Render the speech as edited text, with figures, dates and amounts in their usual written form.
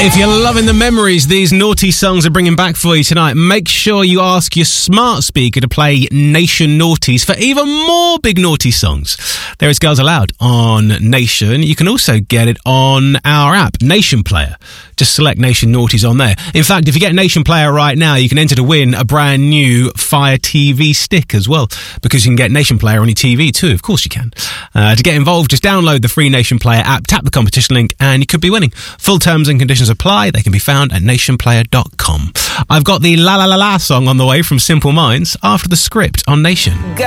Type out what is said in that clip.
If you're loving the memories these naughty songs are bringing back for you tonight, make sure you ask your smart speaker to play Nation Naughties for even more big naughty songs. There is Girls Aloud on Nation. You can also get it on our app, Nation Player. Just select Nation Naughties on there. In fact, if you get Nation Player right now, you can enter to win a brand new Fire TV stick as well, because you can get Nation Player on your TV too. Of course you can. To get involved, just download the free Nation Player app, tap the competition link, and you could be winning. Full terms and conditions apply. They can be found at nationplayer.com. I've got the La La La La song on the way from Simple Minds after the script on Nation.